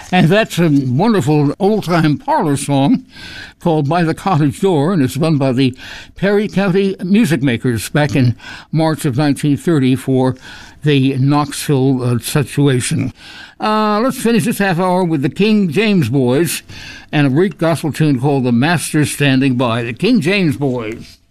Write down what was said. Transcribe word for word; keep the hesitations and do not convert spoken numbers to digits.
And that's a wonderful old-time parlor song called By the Cottage Door, and it's run by the Perry County Music Makers back in March of nineteen thirty for the Knoxville uh, situation. Uh, let's finish this half hour with the King James Boys and a Greek gospel tune called The Master Standing By. The King James Boys.